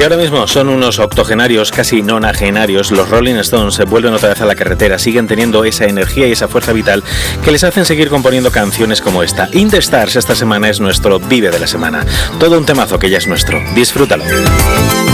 ahora mismo son unos octogenarios, casi nonagenarios, los Rolling Stones se vuelven otra vez a la carretera, siguen teniendo esa energía y esa fuerza vital que les hacen seguir componiendo canciones como esta. In the Stars esta semana es nuestro Vive de la semana. Todo un temazo que ya es nuestro. Disfrútalo.